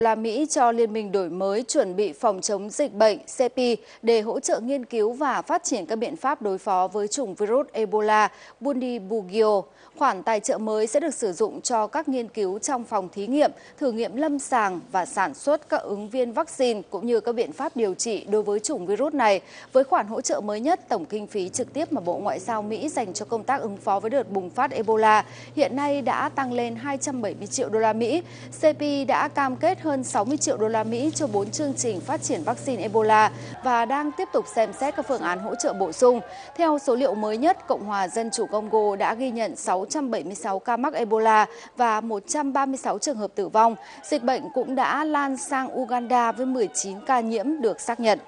là Mỹ cho Liên minh đổi mới chuẩn bị phòng chống dịch bệnh CEPI để hỗ trợ nghiên cứu và phát triển các biện pháp đối phó với chủng virus Ebola Bundibugyo. Khoản tài trợ mới sẽ được sử dụng cho các nghiên cứu trong phòng thí nghiệm, thử nghiệm lâm sàng và sản xuất các ứng viên vaccine cũng như các biện pháp điều trị đối với chủng virus này. Với khoản hỗ trợ mới nhất, tổng kinh phí trực tiếp mà Bộ Ngoại giao Mỹ dành cho công tác ứng phó với đợt bùng phát Ebola hiện nay đã tăng lên 270 triệu đô la Mỹ. CEPI đã cam kết hơn 60 triệu đô la Mỹ cho 4 chương trình phát triển vaccine Ebola và đang tiếp tục xem xét các phương án hỗ trợ bổ sung. Theo số liệu mới nhất, Cộng hòa Dân chủ Congo đã ghi nhận 676 ca mắc Ebola và 136 trường hợp tử vong. Dịch bệnh cũng đã lan sang Uganda với 19 ca nhiễm được xác nhận.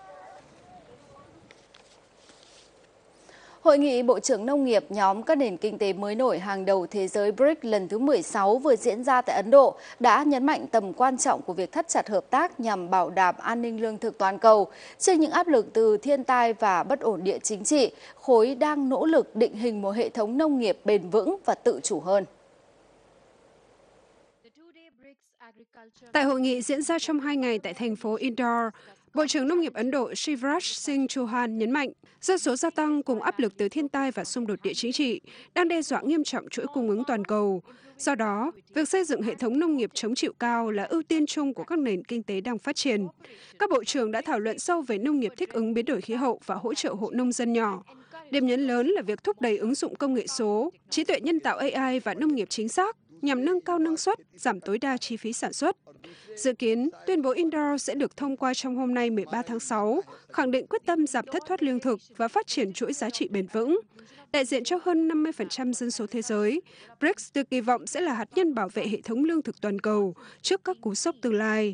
Hội nghị Bộ trưởng Nông nghiệp nhóm các nền kinh tế mới nổi hàng đầu thế giới BRICS lần thứ 16 vừa diễn ra tại Ấn Độ đã nhấn mạnh tầm quan trọng của việc thắt chặt hợp tác nhằm bảo đảm an ninh lương thực toàn cầu. Trước những áp lực từ thiên tai và bất ổn địa chính trị, khối đang nỗ lực định hình một hệ thống nông nghiệp bền vững và tự chủ hơn. Tại hội nghị diễn ra trong 2 ngày tại thành phố Indore, Bộ trưởng Nông nghiệp Ấn Độ Shivraj Singh Chauhan nhấn mạnh dân số gia tăng cùng áp lực từ thiên tai và xung đột địa chính trị đang đe dọa nghiêm trọng chuỗi cung ứng toàn cầu. Do đó, việc xây dựng hệ thống nông nghiệp chống chịu cao là ưu tiên chung của các nền kinh tế đang phát triển. Các bộ trưởng đã thảo luận sâu về nông nghiệp thích ứng biến đổi khí hậu và hỗ trợ hộ nông dân nhỏ. Điểm nhấn lớn là việc thúc đẩy ứng dụng công nghệ số, trí tuệ nhân tạo AI và nông nghiệp chính xác nhằm nâng cao năng suất, giảm tối đa chi phí sản xuất. Dự kiến, tuyên bố Indore sẽ được thông qua trong hôm nay 13 tháng 6, khẳng định quyết tâm giảm thất thoát lương thực và phát triển chuỗi giá trị bền vững. Đại diện cho hơn 50% dân số thế giới, BRICS được kỳ vọng sẽ là hạt nhân bảo vệ hệ thống lương thực toàn cầu trước các cú sốc tương lai.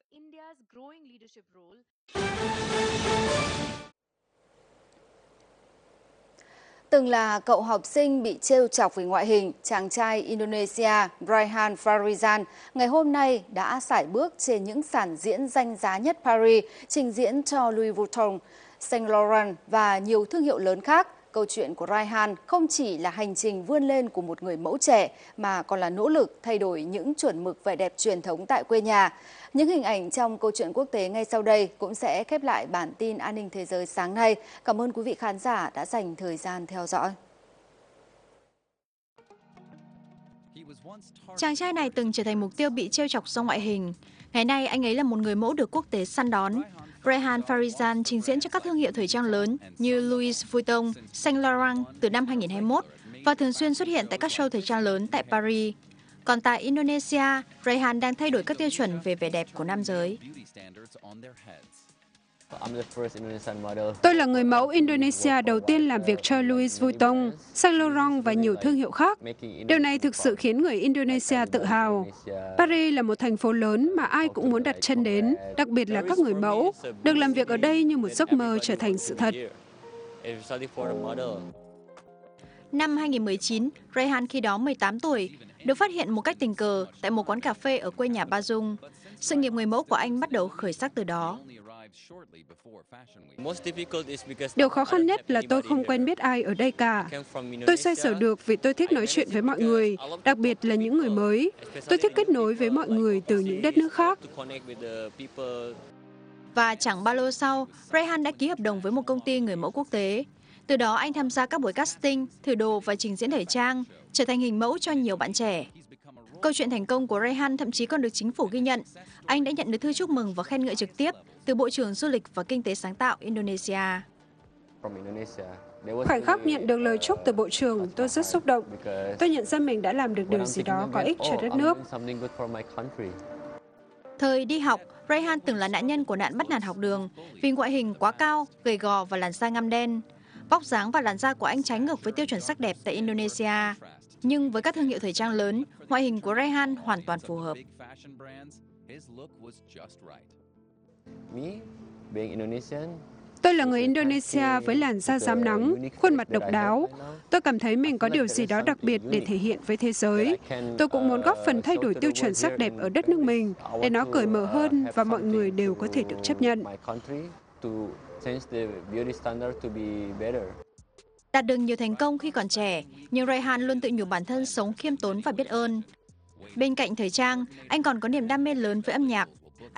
Từng là cậu học sinh bị trêu chọc vì ngoại hình, chàng trai Indonesia Raihan Farizan ngày hôm nay đã sải bước trên những sàn diễn danh giá nhất Paris, trình diễn cho Louis Vuitton, Saint Laurent và nhiều thương hiệu lớn khác. Câu chuyện của Raihan không chỉ là hành trình vươn lên của một người mẫu trẻ mà còn là nỗ lực thay đổi những chuẩn mực vẻ đẹp truyền thống tại quê nhà. Những hình ảnh trong câu chuyện quốc tế ngay sau đây cũng sẽ khép lại bản tin An ninh Thế giới sáng nay. Cảm ơn quý vị khán giả đã dành thời gian theo dõi. Chàng trai này từng trở thành mục tiêu bị trêu chọc do ngoại hình. Ngày nay anh ấy là một người mẫu được quốc tế săn đón. Raihan Farizan trình diễn cho các thương hiệu thời trang lớn như Louis Vuitton, Saint Laurent từ năm 2021 và thường xuyên xuất hiện tại các show thời trang lớn tại Paris. Còn tại Indonesia, Raihan đang thay đổi các tiêu chuẩn về vẻ đẹp của nam giới. Tôi là người mẫu Indonesia đầu tiên làm việc cho Louis Vuitton, Saint Laurent và nhiều thương hiệu khác. Điều này thực sự khiến người Indonesia tự hào. Paris là một thành phố lớn mà ai cũng muốn đặt chân đến, đặc biệt là các người mẫu. Được làm việc ở đây như một giấc mơ trở thành sự thật. Năm 2019, Raihan khi đó 18 tuổi, được phát hiện một cách tình cờ tại một quán cà phê ở quê nhà Ba Dung. Sự nghiệp người mẫu của anh bắt đầu khởi sắc từ đó. Điều khó khăn nhất là tôi không quen biết ai ở đây cả. Tôi xoay sở được vì tôi thích nói chuyện với mọi người, đặc biệt là những người mới. Tôi thích kết nối với mọi người từ những đất nước khác. Và chẳng bao lâu sau, Raihan đã ký hợp đồng với một công ty người mẫu quốc tế. Từ đó anh tham gia các buổi casting, thử đồ và trình diễn thời trang, trở thành hình mẫu cho nhiều bạn trẻ. Câu chuyện thành công của Raihan thậm chí còn được chính phủ ghi nhận. Anh đã nhận được thư chúc mừng và khen ngợi trực tiếp từ Bộ trưởng Du lịch và Kinh tế sáng tạo Indonesia. Khoảnh khắc nhận được lời chúc từ Bộ trưởng, tôi rất xúc động. Tôi nhận ra mình đã làm được điều gì đó có ích cho đất nước. Thời đi học, Raihan từng là nạn nhân của nạn bắt nạt học đường vì ngoại hình quá cao, gầy gò và làn da ngăm đen. Vóc dáng và làn da của anh trái ngược với tiêu chuẩn sắc đẹp tại Indonesia. Nhưng với các thương hiệu thời trang lớn, ngoại hình của Raihan hoàn toàn phù hợp. Tôi là người Indonesia với làn da rám nắng, khuôn mặt độc đáo. Tôi cảm thấy mình có điều gì đó đặc biệt để thể hiện với thế giới. Tôi cũng muốn góp phần thay đổi tiêu chuẩn sắc đẹp ở đất nước mình để nó cởi mở hơn và mọi người đều có thể được chấp nhận. Đạt được nhiều thành công khi còn trẻ, nhưng Raihan luôn tự nhủ bản thân sống khiêm tốn và biết ơn. Bên cạnh thời trang, anh còn có niềm đam mê lớn với âm nhạc.